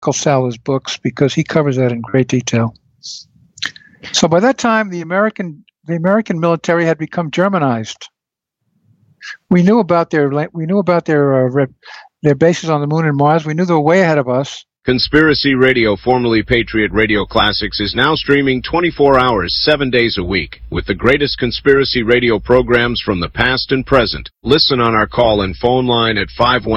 Salah's books because he covers that in great detail. So by that time, the American military had become Germanized. We knew about their bases on the moon and Mars. We knew they were way ahead of us. Conspiracy Radio, formerly Patriot Radio Classics, is now streaming 24 hours, 7 days a week, with the greatest conspiracy radio programs from the past and present. Listen on our call and phone line at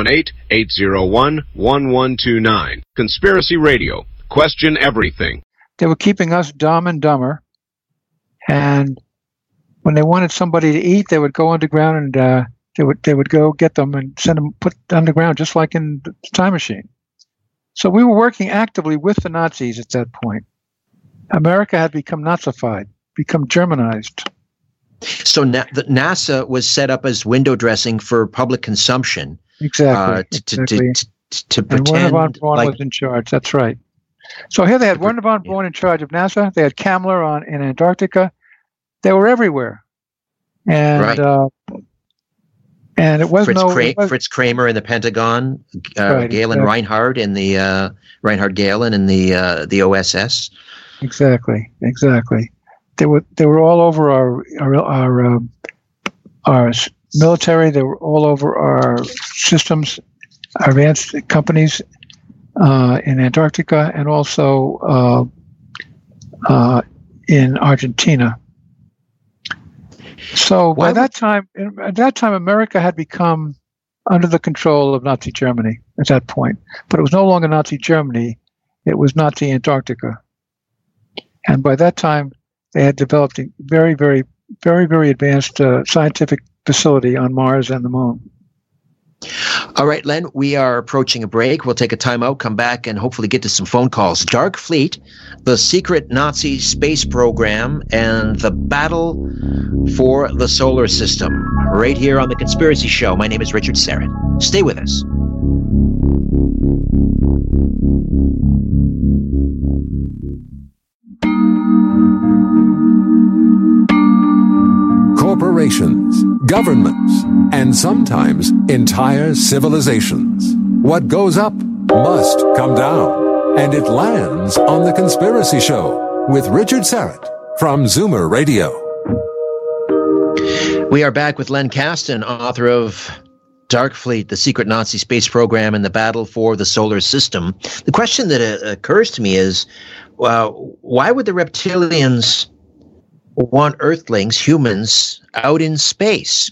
518-801-1129. Conspiracy Radio. Question everything. They were keeping us dumb and dumber. And when they wanted somebody to eat, they would go underground and they would go get them and send them put underground, just like in the time machine. So we were working actively with the Nazis at that point. America had become Nazified, become Germanized. So the NASA was set up as window dressing for public consumption. Exactly. To and pretend Werner von Braun like was in charge. That's right. So here they had Werner von Braun in charge of NASA. They had Kammler in Antarctica. They were everywhere. And right. And it wasn't Fritz Kramer in the Pentagon, right, Galen Reinhardt in the Reinhard Galen in the OSS. Exactly. They were all over our military. They were all over our systems, our advanced companies in Antarctica, and also in Argentina. So at that time, America had become under the control of Nazi Germany at that point. But it was no longer Nazi Germany; it was Nazi Antarctica. And by that time, they had developed a very, very, very, very advanced scientific facility on Mars and the Moon. All right, Len, we are approaching a break. We'll take a timeout, come back, and hopefully get to some phone calls. Dark Fleet, the secret Nazi space program, and the battle for the solar system. Right here on The Conspiracy Show. My name is Richard Syrett. Stay with us. Corporations, governments, and sometimes entire civilizations. What goes up must come down, and it lands on The Conspiracy Show with Richard Syrett from Zoomer Radio. We are back with Len Kasten, author of Dark Fleet, the secret Nazi space program and the battle for the solar system. The question that occurs to me is, why would the reptilians want Earthlings, humans, out in space?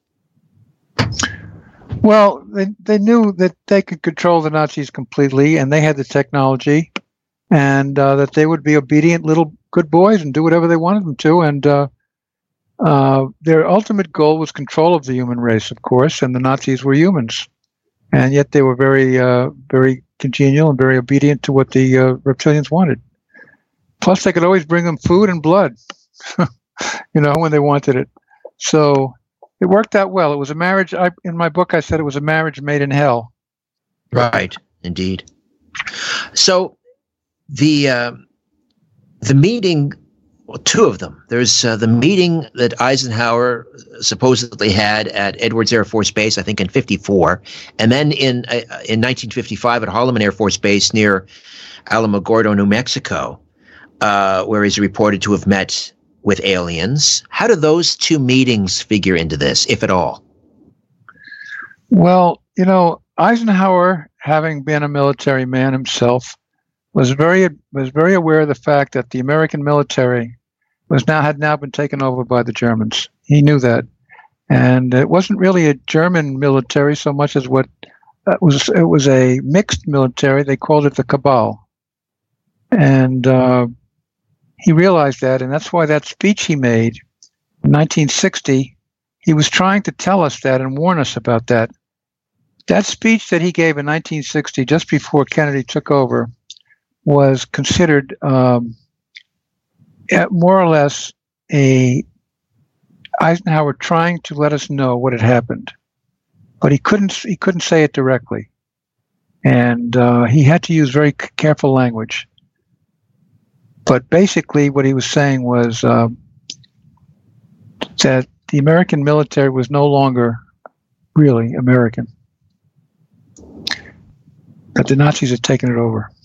Well, they knew that they could control the Nazis completely, and they had the technology, and that they would be obedient little good boys and do whatever they wanted them to. And their ultimate goal was control of the human race, of course, and the Nazis were humans. And yet they were very, very congenial and very obedient to what the reptilians wanted. Plus, they could always bring them food and blood. When they wanted it. So it worked out well. It was a marriage. In my book, I said it was a marriage made in hell. Right, indeed. So the meeting, well, two of them. There's the meeting that Eisenhower supposedly had at Edwards Air Force Base, I think in 1954, and then in 1955 at Holloman Air Force Base near Alamogordo, New Mexico, where he's reported to have met with aliens. How do those two meetings figure into this, if at all? Well, Eisenhower, having been a military man himself, was very aware of the fact that the American military had now been taken over by the Germans. He knew that, and it wasn't really a German military so much as what it was a mixed military. They called it the Cabal, and he realized that, and that's why that speech he made in 1960, he was trying to tell us that and warn us about that. That speech that he gave in 1960, just before Kennedy took over, was considered more or less Eisenhower trying to let us know what had happened, but he couldn't say it directly, and he had to use very careful language. But basically, what he was saying was that the American military was no longer really American, that the Nazis had taken it over.